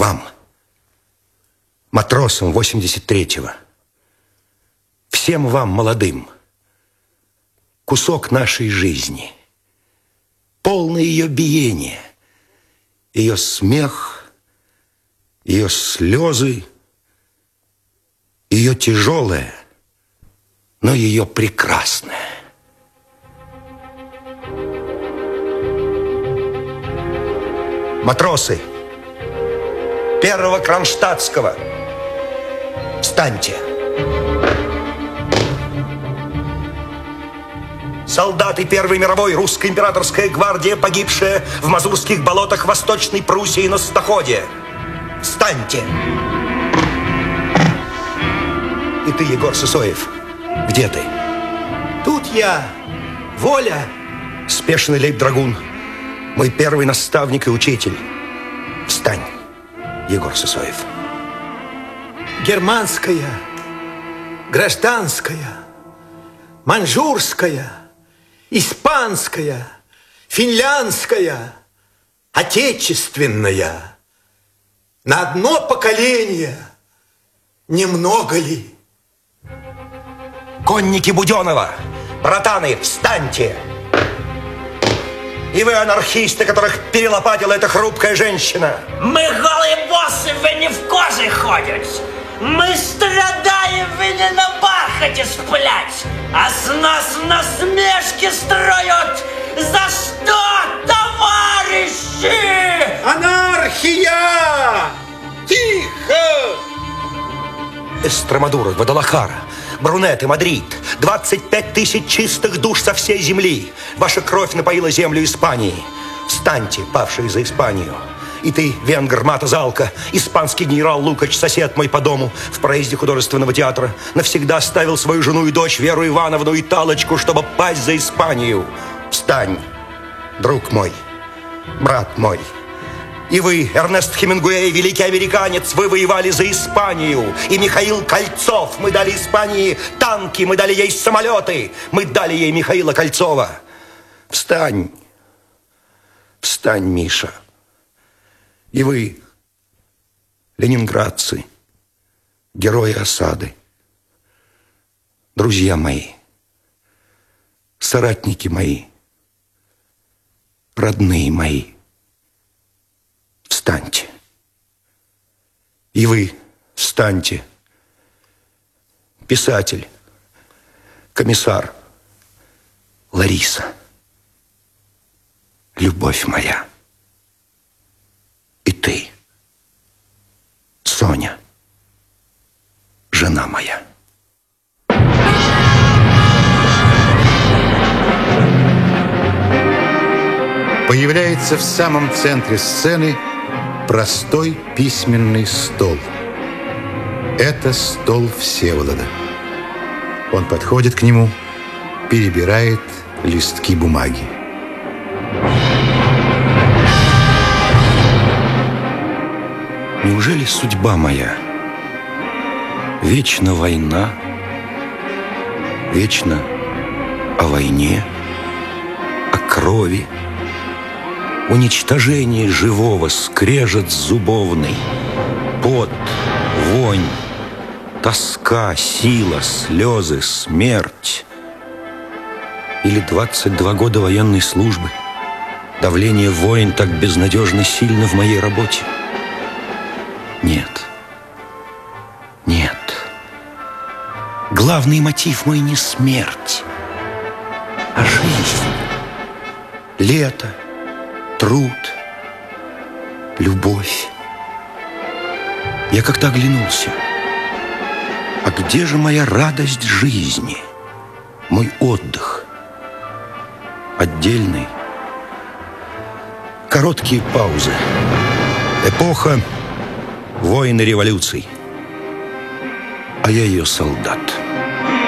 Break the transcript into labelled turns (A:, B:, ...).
A: вам, матросам 83-го, всем вам, молодым, кусок нашей жизни, полное ее биение, ее смех, ее слезы, ее тяжелое, но ее прекрасное. Матросы первого Кронштадтского, встаньте. Солдаты Первой мировой, русская императорская гвардия, погибшая в Мазурских болотах Восточной Пруссии на Стоходе, встаньте. И ты, Егор Сысоев, где ты?
B: Тут я, Воля.
A: Спешный лейб-драгун, мой первый наставник и учитель. Встань, Егор Сысоев.
B: Германская, гражданская, маньчжурская, испанская, финляндская, отечественная. На одно поколение немного ли?
A: Конники Буденова, братаны, встаньте! И вы, анархисты, которых перелопатила эта хрупкая женщина.
C: Мы голые боссы, вы не в коже ходите. Мы страдаем, вы не на бархате сплять. А с нас насмешки строят. За что, товарищи?
B: Анархия! Тихо!
A: Эстромадура, Гвадалахара, Брунет и Мадрид. 25 тысяч чистых душ со всей земли. Ваша кровь напоила землю Испании. Встаньте, павшие за Испанию. И ты, венгр Мата Залка, испанский генерал Лукач, сосед мой по дому, в проезде художественного театра, навсегда оставил свою жену и дочь Веру Ивановну и Талочку, чтобы пасть за Испанию. Встань, друг мой, брат мой. И вы, Эрнест Хемингуэй, великий американец, вы воевали за Испанию. И Михаил Кольцов, мы дали Испании танки, мы дали ей самолеты, мы дали ей Михаила Кольцова. Встань, встань, Миша. И вы, ленинградцы, герои осады, друзья мои, соратники мои, родные мои, встаньте. И вы встаньте, писатель, комиссар, Лариса, любовь моя. И ты, Соня, жена моя.
D: Появляется в самом центре сцены простой письменный стол. Это стол Всеволода. Он подходит к нему, перебирает листки бумаги.
A: Неужели судьба моя вечно война, вечно о войне, о крови, уничтожении живого, скрежет зубовный, пот, вонь, тоска, сила, слезы, смерть? Или 22 года военной службы, давление войн так безнадежно сильно в моей работе? Нет, нет. Главный мотив мой не смерть, а жизнь. Лето, труд, любовь. Я как-то оглянулся. А где же моя радость жизни? Мой отдых? Отдельный. Короткие паузы. Эпоха войн и революций. А я ее солдат.